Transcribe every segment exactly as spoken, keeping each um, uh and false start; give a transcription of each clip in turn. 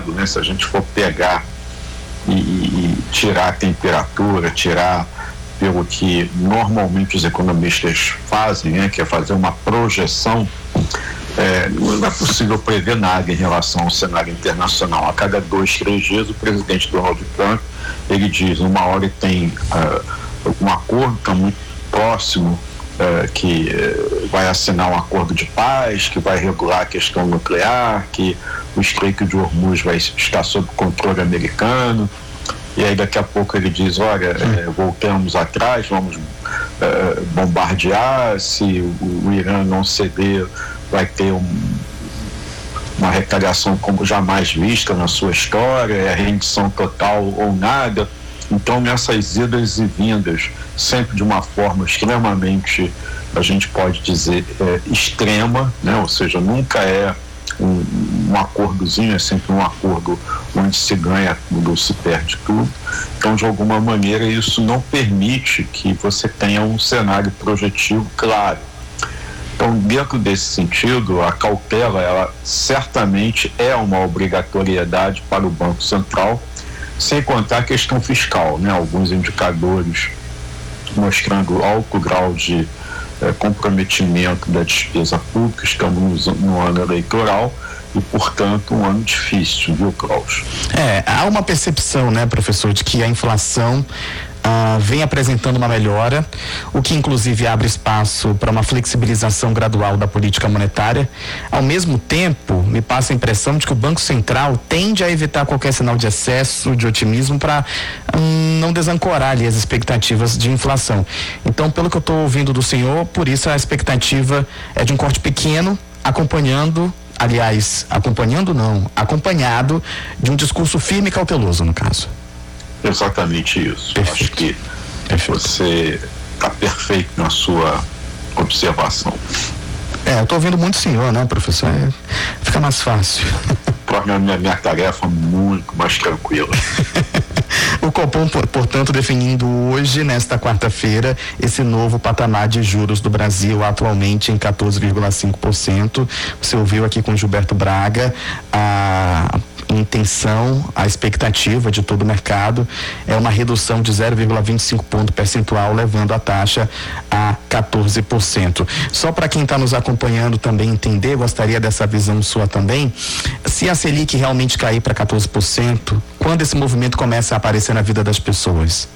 lado, né, se a gente for pegar e, e tirar a temperatura, tirar pelo que normalmente os economistas fazem, né, que é fazer uma projeção, é, não é possível prever nada em relação ao cenário internacional. A cada dois, três dias o presidente Donald Trump, ele diz, uma hora tem uh, um acordo que é muito próximo, uh, que uh, vai assinar um acordo de paz, que vai regular a questão nuclear, que o Estreito de Hormuz vai estar sob controle americano. E aí daqui a pouco ele diz, olha, é, voltamos atrás, vamos é, bombardear, se o, o Irã não ceder, vai ter um, uma retaliação como jamais vista na sua história, é a rendição total ou nada. Então, nessas idas e vindas, sempre de uma forma extremamente, a gente pode dizer, é, extrema, né? Ou seja, nunca é Um, um acordozinho, é sempre um acordo onde se ganha tudo ou se perde tudo. Então, de alguma maneira, isso não permite que você tenha um cenário projetivo claro. Então, dentro desse sentido, a cautela, ela certamente é uma obrigatoriedade para o Banco Central, sem contar a questão fiscal, né? Alguns indicadores mostrando alto grau de É, comprometimento da despesa pública. Estamos no ano eleitoral e, portanto, um ano difícil, viu, Cláudio? É, há uma percepção, né, professor, de que a inflação ah, vem apresentando uma melhora, o que inclusive abre espaço para uma flexibilização gradual da política monetária. Ao mesmo tempo, me passa a impressão de que o Banco Central tende a evitar qualquer sinal de excesso de otimismo para hum, não desancorar ali as expectativas de inflação. Então, pelo que eu estou ouvindo do senhor, por isso a expectativa é de um corte pequeno, acompanhando, aliás, acompanhando não, acompanhado de um discurso firme e cauteloso, no caso. Exatamente isso. Perfeito. Acho que Perfeito. Você está perfeito na sua observação. É, eu estou ouvindo muito o senhor, né, professor? É, fica mais fácil. Torna a minha, minha tarefa muito mais tranquila. O Copom, portanto, definindo hoje, nesta quarta-feira, esse novo patamar de juros do Brasil, atualmente em quatorze vírgula cinco por cento. Você ouviu aqui com Gilberto Braga a intenção, a expectativa de todo o mercado é uma redução de zero vírgula vinte e cinco ponto percentual, levando a taxa a quatorze por cento. Só para quem está nos acompanhando também entender, gostaria dessa visão sua também, se a Selic realmente cair para quatorze por cento, quando esse movimento começa a aparecer na vida das pessoas?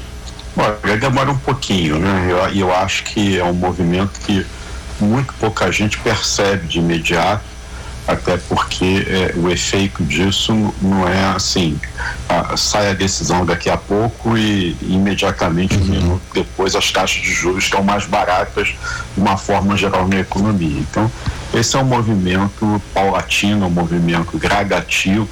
Olha, demora um pouquinho, né? Eu, eu acho que é um movimento que muito pouca gente percebe de imediato, até porque é, o efeito disso não é assim, a, sai a decisão daqui a pouco e imediatamente um minuto depois as taxas de juros estão mais baratas de uma forma geral na economia. Então, esse é um movimento paulatino, um movimento gradativo,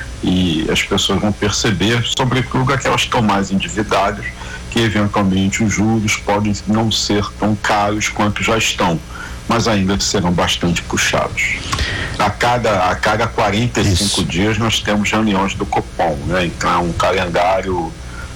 e as pessoas vão perceber, sobretudo aquelas que estão mais endividadas, que eventualmente os juros podem não ser tão caros quanto já estão, mas ainda serão bastante puxados. A cada, a cada quarenta e cinco Isso. dias nós temos reuniões do Copom, né? Então é um calendário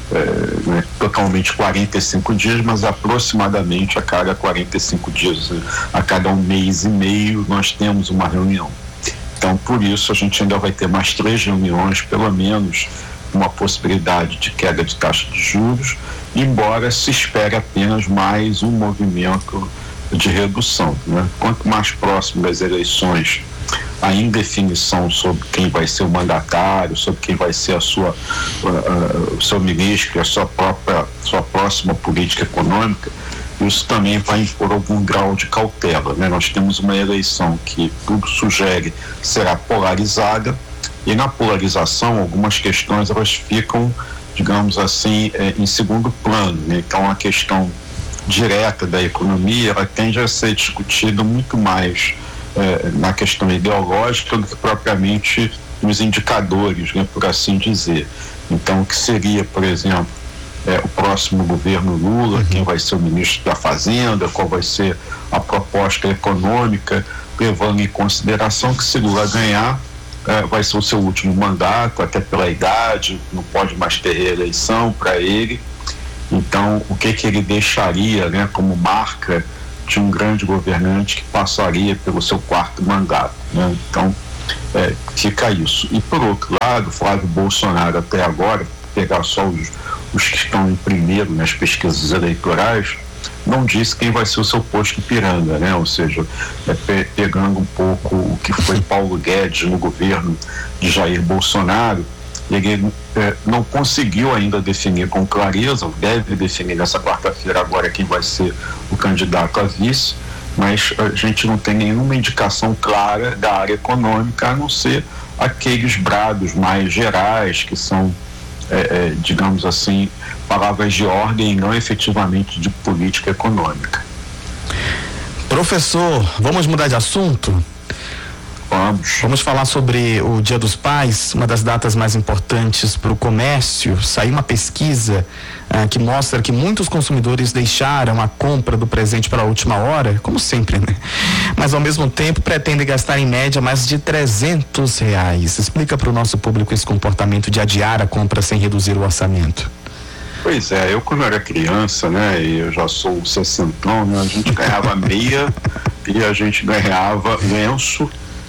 é, né, totalmente quarenta e cinco dias, mas aproximadamente a cada quarenta e cinco dias, a cada um mês e meio nós temos uma reunião. Então, por isso, a gente ainda vai ter mais três reuniões, pelo menos, uma possibilidade de queda de taxa de juros, embora se espere apenas mais um movimento de redução, né? Quanto mais próximo das eleições, a indefinição sobre quem vai ser o mandatário, sobre quem vai ser a sua, uh, uh, o seu ministro, a sua própria, sua próxima política econômica, isso também vai impor algum grau de cautela, né? Nós temos uma eleição que tudo sugere será polarizada, e na polarização algumas questões elas ficam, digamos assim, eh, em segundo plano, né? Então a questão direta da economia, ela tende a ser discutida muito mais eh, na questão ideológica do que propriamente nos indicadores, né, por assim dizer. Então, o que seria, por exemplo, eh, o próximo governo Lula, uhum. quem vai ser o ministro da Fazenda, qual vai ser a proposta econômica, levando em consideração que se Lula ganhar, eh, vai ser o seu último mandato, até pela idade, não pode mais ter reeleição para ele. Então, o que que ele deixaria, né, como marca de um grande governante que passaria pelo seu quarto mandato, né? Então, é, fica isso. E por outro lado, Flávio Bolsonaro até agora, pegar só os, os que estão em primeiro nas pesquisas eleitorais, não disse quem vai ser o seu posto Ipiranga, né? Ou seja, é, pe pegando um pouco o que foi Paulo Guedes no governo de Jair Bolsonaro, ele é, não conseguiu ainda definir com clareza, deve definir nessa quarta-feira agora quem vai ser o candidato a vice, mas a gente não tem nenhuma indicação clara da área econômica, a não ser aqueles brados mais gerais, que são, é, é, digamos assim, palavras de ordem e não efetivamente de política econômica. Professor, vamos mudar de assunto? Vamos. Vamos falar sobre o Dia dos Pais, uma das datas mais importantes para o comércio. Saiu uma pesquisa ah, que mostra que muitos consumidores deixaram a compra do presente para a última hora, como sempre, né? Mas ao mesmo tempo pretendem gastar em média mais de trezentos reais. Explica para o nosso público esse comportamento de adiar a compra sem reduzir o orçamento. Pois é, eu quando era criança, né, e eu já sou sessentão, né, a gente ganhava meia e a gente ganhava lenço.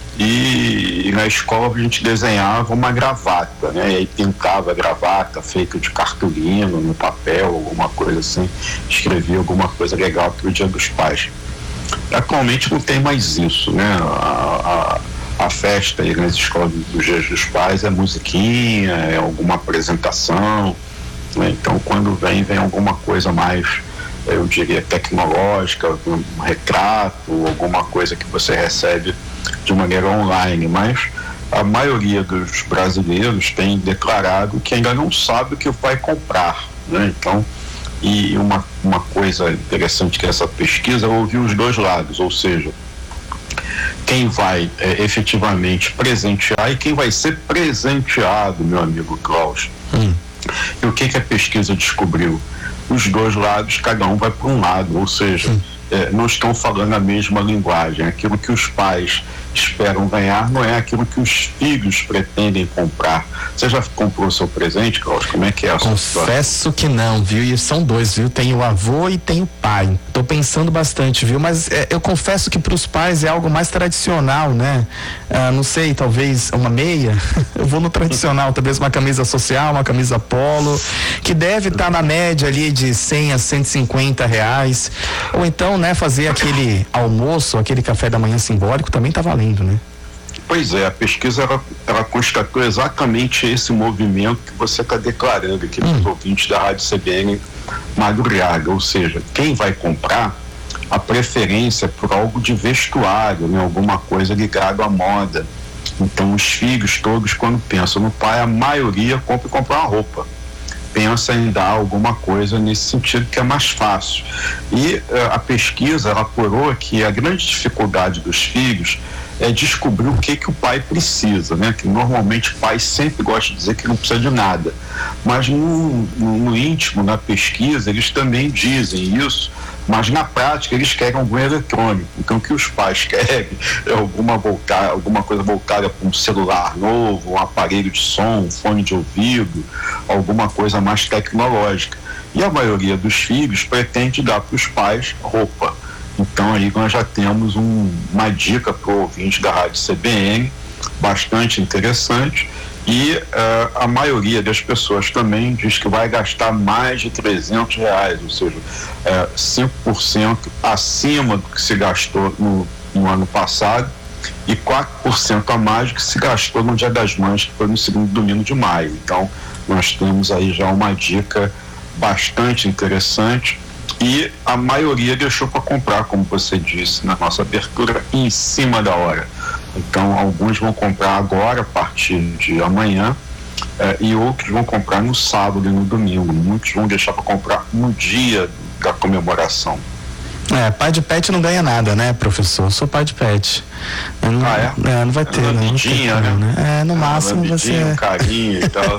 E, e na escola a gente desenhava uma gravata, né? E aí pintava a gravata feita de cartolina no papel, alguma coisa assim, escrevia alguma coisa legal para o Dia dos Pais. Atualmente não tem mais isso, né? A, a, a festa aí nas escolas dos Dias dos Pais é musiquinha, é alguma apresentação, né? Então quando vem, vem alguma coisa mais, eu diria, tecnológica, um retrato, alguma coisa que você recebe de maneira online, mas a maioria dos brasileiros tem declarado que ainda não sabe o que vai comprar, né? Então, e uma, uma coisa interessante que essa pesquisa, eu ouvi os dois lados, ou seja, quem vai é, efetivamente presentear e quem vai ser presenteado, meu amigo Klaus. Hum. E o que que a pesquisa descobriu? Os dois lados, cada um vai para um lado, ou seja, hum. é, não estão falando a mesma linguagem. Aquilo que os pais esperam ganhar não é aquilo que os filhos pretendem comprar. Você já comprou seu presente, Cláudio? Como é que é a sua situação? Confesso que não, viu? E são dois, viu? Tem o avô e tem o pai. Tô pensando bastante, viu? Mas é, eu confesso que para os pais é algo mais tradicional, né? Ah, não sei, talvez uma meia. Eu vou no tradicional, talvez uma camisa social, uma camisa polo, que deve estar tá na média ali de cem a cento e cinquenta reais. Ou então, né, fazer aquele almoço, aquele café da manhã simbólico também tá valendo. Né? Pois é, a pesquisa ela, ela constatou exatamente esse movimento que você está declarando aqui hum. nos ouvintes da Rádio C B N Madrugada, ou seja, quem vai comprar, a preferência é por algo de vestuário, né? Alguma coisa ligada à moda. Então os filhos todos, quando pensam no pai, a maioria compra e compra uma roupa, pensa em dar alguma coisa nesse sentido que é mais fácil. E uh, a pesquisa ela apurou que a grande dificuldade dos filhos é descobrir o que que o pai precisa, né? Que normalmente o pai sempre gosta de dizer que não precisa de nada, mas no, no, no íntimo, na pesquisa, eles também dizem isso, mas na prática eles querem algum eletrônico. Então o que os pais querem é alguma, voltar, alguma coisa voltada para um celular novo, um aparelho de som, um fone de ouvido, alguma coisa mais tecnológica. E a maioria dos filhos pretende dar para os pais roupa. Então aí nós já temos um, uma dica para o ouvinte da Rádio C B N, bastante interessante, e uh, a maioria das pessoas também diz que vai gastar mais de trezentos reais, ou seja, uh, cinco por cento acima do que se gastou no, no ano passado e quatro por cento a mais do que se gastou no Dia das Mães, que foi no segundo domingo de maio. Então nós temos aí já uma dica bastante interessante. E a maioria deixou para comprar, como você disse na nossa abertura, em cima da hora. Então, alguns vão comprar agora, a partir de amanhã, eh, e outros vão comprar no sábado e no domingo. Muitos vão deixar para comprar no dia da comemoração. É, pai de pet não ganha nada, né, professor? Eu sou pai de pet. Não, ah, é? é? Não vai ter, é não. Vidinha, não né? né? É, no é, máximo você... Um carinho e tal.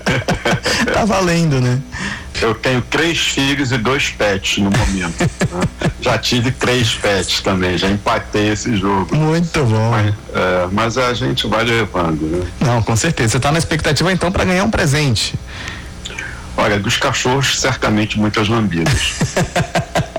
Tá valendo, né? Eu tenho três filhos e dois pets no momento. Né? Já tive três pets também, já empatei esse jogo. Muito bom. Mas, é, mas a gente vai levando, né? Não, com certeza. Você tá na expectativa então para ganhar um presente? Olha, dos cachorros, certamente muitas lambidas. É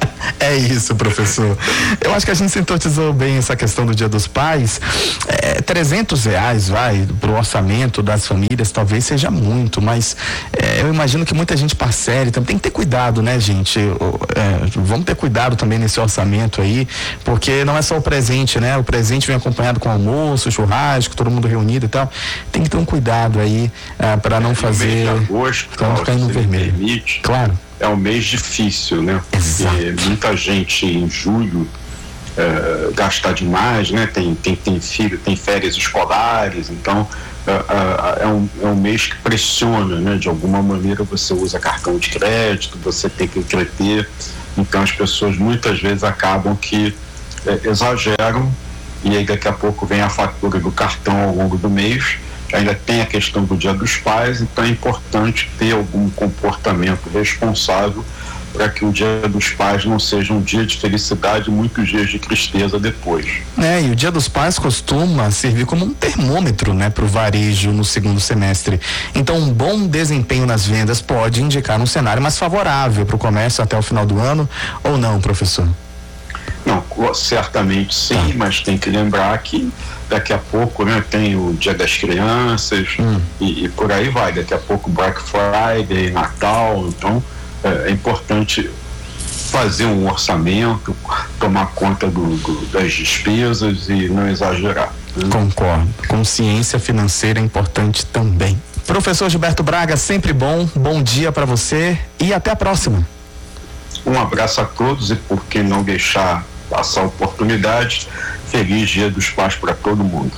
É isso, professor. Eu acho que a gente sintetizou bem essa questão do Dia dos Pais. É, trezentos reais, vai, pro orçamento das famílias, talvez seja muito, mas é, eu imagino que muita gente parcele, também tem que ter cuidado, né, gente? É, vamos ter cuidado também nesse orçamento aí, porque não é só o presente, né? O presente vem acompanhado com almoço, churrasco, todo mundo reunido e tal. Tem que ter um cuidado aí é, para não fazer. Mês de agosto, pra não ficar no vermelho. Permite, claro. É um mês difícil, né? Porque muita gente em julho uh, gasta demais, né? Tem, tem, tem filho, tem férias escolares, então uh, uh, é, um, é um mês que pressiona, né? De alguma maneira você usa cartão de crédito, você tem que entreter, então as pessoas muitas vezes acabam que uh, exageram e aí daqui a pouco vem a fatura do cartão ao longo do mês. Ainda tem a questão do Dia dos Pais, então é importante ter algum comportamento responsável para que o Dia dos Pais não seja um dia de felicidade e muitos dias de tristeza depois. É, e o Dia dos Pais costuma servir como um termômetro, né, para o varejo no segundo semestre. Então, um bom desempenho nas vendas pode indicar um cenário mais favorável para o comércio até o final do ano, ou não, professor? Não, certamente sim, mas tem que lembrar que daqui a pouco, né, tem o Dia das Crianças hum. e, e por aí vai, daqui a pouco Black Friday, Natal, então é, é importante fazer um orçamento, tomar conta do, do, das despesas e não exagerar. Né? Concordo, consciência financeira é importante também. Professor Gilberto Braga, sempre bom, bom dia para você e até a próxima. Um abraço a todos e por que não deixar passar a oportunidade. Feliz Dia dos Pais para todo mundo.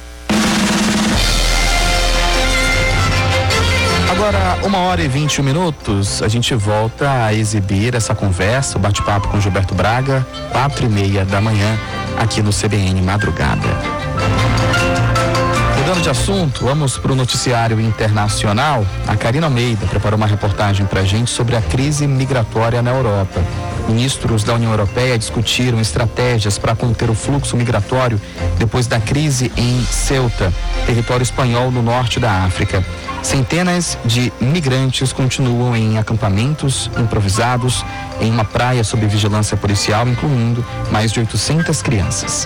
Agora, uma hora e vinte e um minutos, a gente volta a exibir essa conversa, o bate-papo com Gilberto Braga, quatro e meia da manhã, aqui no C B N Madrugada. Mudando de assunto, vamos para o noticiário internacional. A Karina Almeida preparou uma reportagem para a gente sobre a crise migratória na Europa. Ministros da União Europeia discutiram estratégias para conter o fluxo migratório depois da crise em Ceuta, território espanhol no norte da África. Centenas de migrantes continuam em acampamentos improvisados em uma praia sob vigilância policial, incluindo mais de oitocentas crianças.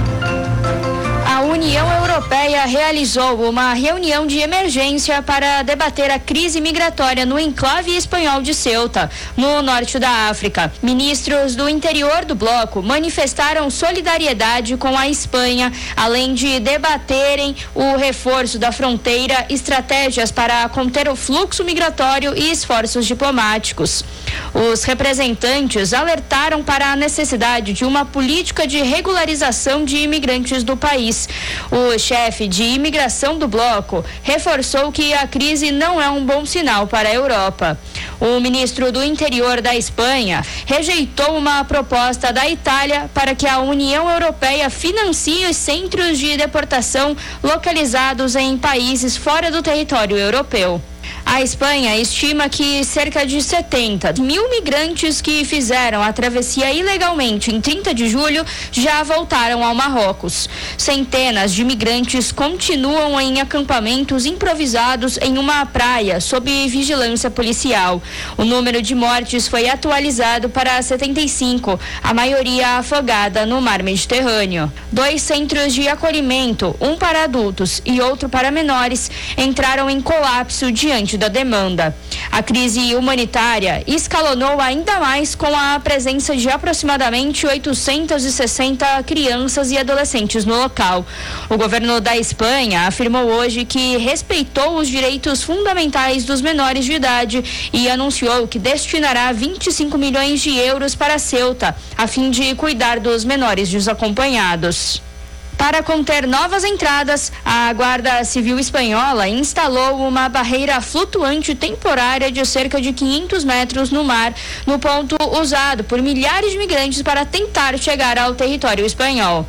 A União Europeia realizou uma reunião de emergência para debater a crise migratória no enclave espanhol de Ceuta, no norte da África. Ministros do interior do bloco manifestaram solidariedade com a Espanha, além de debaterem o reforço da fronteira, estratégias para conter o fluxo migratório e esforços diplomáticos. Os representantes alertaram para a necessidade de uma política de regularização de imigrantes do país. O chefe de imigração do bloco reforçou que a crise não é um bom sinal para a Europa. O ministro do Interior da Espanha rejeitou uma proposta da Itália para que a União Europeia financie os centros de deportação localizados em países fora do território europeu. A Espanha estima que cerca de setenta mil migrantes que fizeram a travessia ilegalmente em trinta de julho já voltaram ao Marrocos. Centenas de migrantes continuam em acampamentos improvisados em uma praia sob vigilância policial. O número de mortes foi atualizado para setenta e cinco, a maioria afogada no mar Mediterrâneo. Dois centros de acolhimento, um para adultos e outro para menores, entraram em colapso diante da demanda. A crise humanitária escalonou ainda mais com a presença de aproximadamente oitocentas e sessenta crianças e adolescentes no local. O governo da Espanha afirmou hoje que respeitou os direitos fundamentais dos menores de idade e anunciou que destinará vinte e cinco milhões de euros para Ceuta, a fim de cuidar dos menores desacompanhados. Para conter novas entradas, a Guarda Civil Espanhola instalou uma barreira flutuante temporária de cerca de quinhentos metros no mar, no ponto usado por milhares de migrantes para tentar chegar ao território espanhol.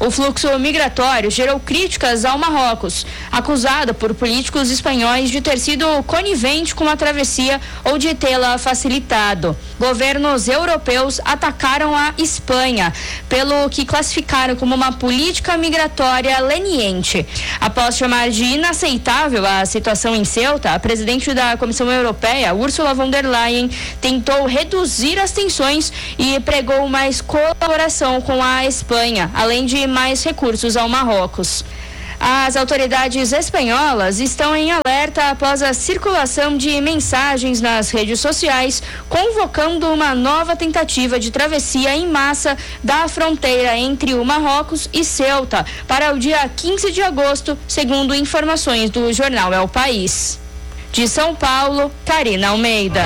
O fluxo migratório gerou críticas ao Marrocos, acusado por políticos espanhóis de ter sido conivente com a travessia ou de tê-la facilitado. Governos europeus atacaram a Espanha, pelo que classificaram como uma política migratória leniente. Após chamar de inaceitável a situação em Ceuta, a presidente da Comissão Europeia, Ursula von der Leyen, tentou reduzir as tensões e pregou mais colaboração com a Espanha, além de mais recursos ao Marrocos. As autoridades espanholas estão em alerta após a circulação de mensagens nas redes sociais convocando uma nova tentativa de travessia em massa da fronteira entre o Marrocos e Ceuta para o dia quinze de agosto, segundo informações do jornal El País. De São Paulo, Karina Almeida.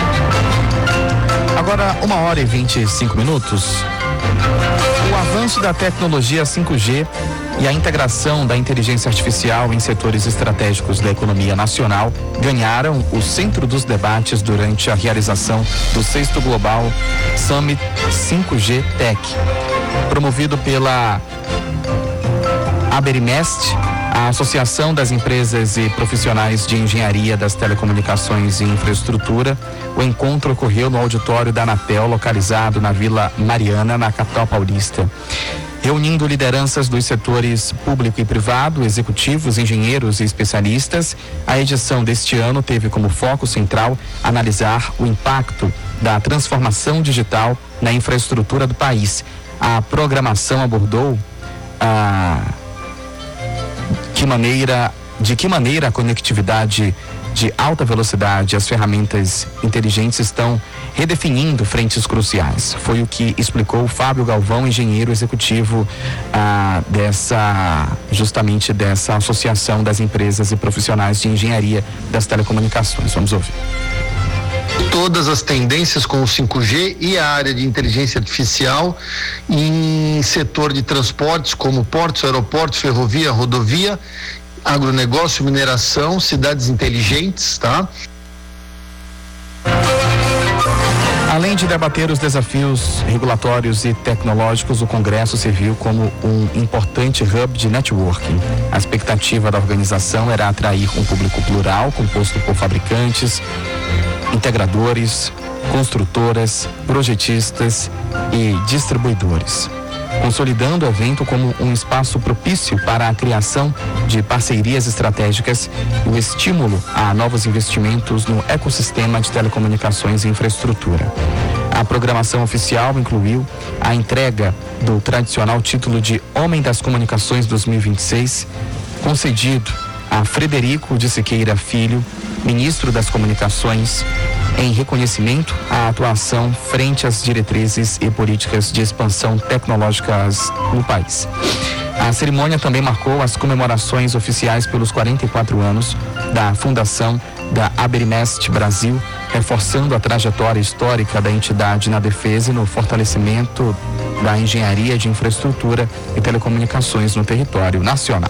Agora, uma hora e vinte e cinco minutos. O avanço da tecnologia cinco G e a integração da inteligência artificial em setores estratégicos da economia nacional ganharam o centro dos debates durante a realização do sexto Global Summit cinco G Tech, promovido pela Aberimest, a Associação das Empresas e Profissionais de Engenharia das Telecomunicações e Infraestrutura. O encontro ocorreu no auditório da Anatel, localizado na Vila Mariana, na capital paulista, reunindo lideranças dos setores público e privado, executivos, engenheiros e especialistas. A edição deste ano teve como foco central analisar o impacto da transformação digital na infraestrutura do país. A programação abordou a que maneira, de que maneira a conectividade de alta velocidade e as ferramentas inteligentes estão redefinindo frentes cruciais. Foi o que explicou Fábio Galvão, engenheiro executivo ah, dessa, justamente dessa Associação das Empresas e Profissionais de Engenharia das Telecomunicações. Vamos ouvir. Todas as tendências com o cinco G e a área de inteligência artificial em setor de transportes como portos, aeroportos, ferrovia, rodovia, agronegócio, mineração, cidades inteligentes, tá? Além de debater os desafios regulatórios e tecnológicos, o Congresso serviu como um importante hub de networking. A expectativa da organização era atrair um público plural, composto por fabricantes, integradores, construtoras, projetistas e distribuidores, consolidando o evento como um espaço propício para a criação de parcerias estratégicas e o estímulo a novos investimentos no ecossistema de telecomunicações e infraestrutura. A programação oficial incluiu a entrega do tradicional título de Homem das Comunicações dois mil e vinte e seis, concedido a Frederico de Siqueira Filho, ministro das Comunicações, em reconhecimento à atuação frente às diretrizes e políticas de expansão tecnológicas no país. A cerimônia também marcou as comemorações oficiais pelos quarenta e quatro anos da fundação da Aberimest Brasil, reforçando a trajetória histórica da entidade na defesa e no fortalecimento da engenharia de infraestrutura e telecomunicações no território nacional.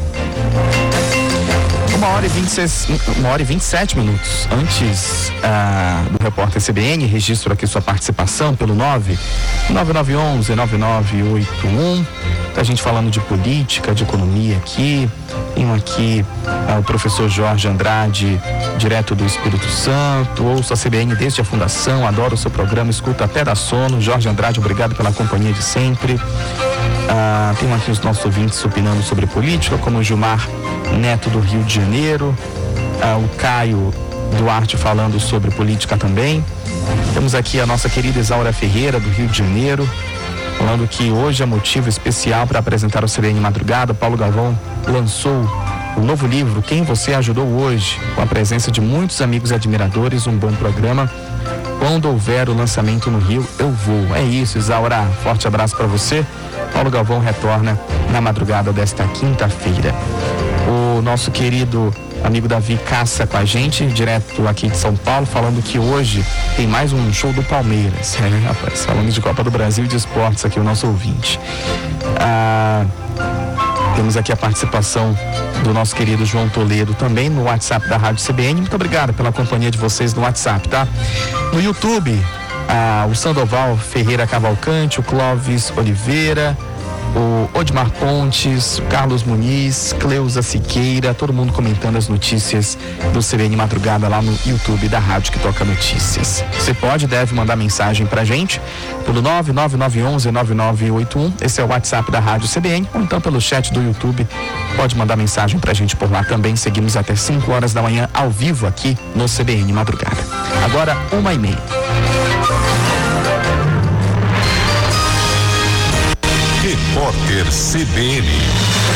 Uma hora e vinte e seis, uma hora e vinte e sete minutos antes ah, do repórter C B N, registro aqui sua participação pelo nove nove nove um um nove nove oito um. A gente falando de política, de economia aqui. Tem um aqui ah, o professor Jorge Andrade, direto do Espírito Santo. Ouço a C B N desde a fundação, adoro o seu programa, escuta até da sono. Jorge Andrade, obrigado pela companhia de sempre. Ah, tem aqui os nossos ouvintes opinando sobre política, como o Gilmar Neto do Rio de Janeiro, ah, o Caio Duarte falando sobre política também. Temos aqui a nossa querida Isaura Ferreira do Rio de Janeiro, falando que hoje é motivo especial para apresentar o C B N Madrugada. Paulo Galvão lançou o novo livro Quem Você Ajudou Hoje, com a presença de muitos amigos e admiradores, um bom programa. Quando houver o lançamento no Rio, eu vou. É isso, Isaura, forte abraço para você. Paulo Galvão retorna na madrugada desta quinta-feira. O nosso querido amigo Davi Caça com a gente, direto aqui de São Paulo, falando que hoje tem mais um show do Palmeiras. É, rapaz, falando de Copa do Brasil e de esportes aqui, o nosso ouvinte. Ah, temos aqui a participação do nosso querido João Toledo também no WhatsApp da Rádio C B N. Muito obrigado pela companhia de vocês no WhatsApp, tá? No YouTube, ah, o Sandoval Ferreira Cavalcante, o Clóvis Oliveira, o Odmar Pontes, Carlos Muniz, Cleusa Siqueira, todo mundo comentando as notícias do C B N Madrugada lá no YouTube da Rádio que Toca Notícias. Você pode e deve mandar mensagem pra gente pelo nove nove nove um um nove nove oito um, esse é o WhatsApp da Rádio C B N, ou então pelo chat do YouTube, pode mandar mensagem pra gente por lá também. Seguimos até cinco horas da manhã ao vivo aqui no C B N Madrugada. Agora, uma e meia. Repórter C B N.